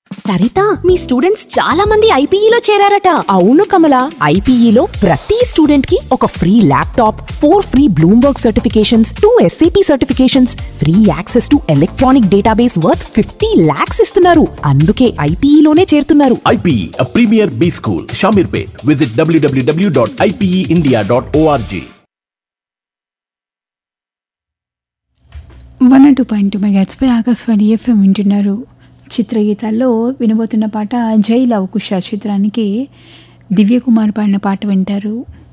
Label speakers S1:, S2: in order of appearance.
S1: సరిత, మీ students చాలా మంది ఐపీఈలో చేరారట.
S2: అవును కమల, ఐపీఈలో ప్రతి స్టూడెంట్ కి ఒక free laptop, 4 free Bloomberg certifications, 2 SAP certifications, free access to electronic database worth 50 lakhs ఇస్తున్నారు. అందుకే ఐపీఈలోనే చేరుతున్నారు.
S3: IPE, a premier B school, Shamirpet. Visit www.ipeindia.org.
S4: 102.2 megahertz pi Akashvani FM వింటున్నారు. చిత్రగీతాల్లో వినబోతున్న పాట జై లవకుశ చిత్రానికి దివ్యకుమార్ పాడిన పాట వింటారు.